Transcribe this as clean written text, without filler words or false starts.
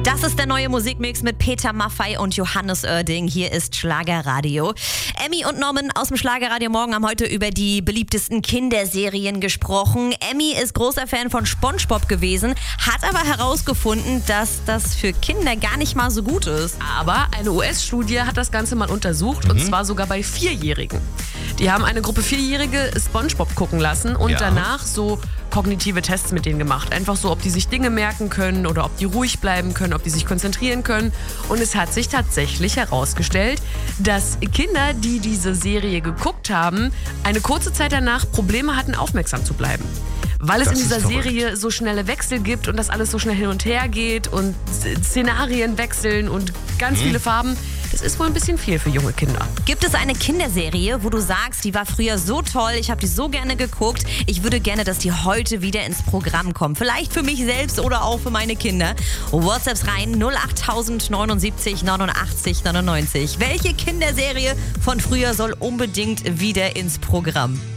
Das ist der neue Musikmix mit Peter Maffay und Johannes Oerding. Hier ist Schlagerradio. Emmy und Norman aus dem Schlagerradio Morgen haben heute über die beliebtesten Kinderserien gesprochen. Emmy ist großer Fan von SpongeBob gewesen, hat aber herausgefunden, dass das für Kinder gar nicht mal so gut ist. Aber eine US-Studie hat das Ganze mal untersucht, und zwar sogar bei 4-Jährigen. Die haben eine Gruppe 4-Jährige SpongeBob gucken lassen und danach so kognitive Tests mit denen gemacht. Einfach so, ob die sich Dinge merken können oder ob die ruhig bleiben können, ob die sich konzentrieren können. Und es hat sich tatsächlich herausgestellt, dass Kinder, die diese Serie geguckt haben, eine kurze Zeit danach Probleme hatten, aufmerksam zu bleiben. Weil es in dieser Serie so schnelle Wechsel gibt und das alles so schnell hin und her geht und Szenarien wechseln und ganz viele Farben. Das ist wohl ein bisschen viel für junge Kinder. Gibt es eine Kinderserie, wo du sagst, die war früher so toll, ich habe die so gerne geguckt, ich würde gerne, dass die heute wieder ins Programm kommt. Vielleicht für mich selbst oder auch für meine Kinder. WhatsApps rein 08079 89 99. Welche Kinderserie von früher soll unbedingt wieder ins Programm?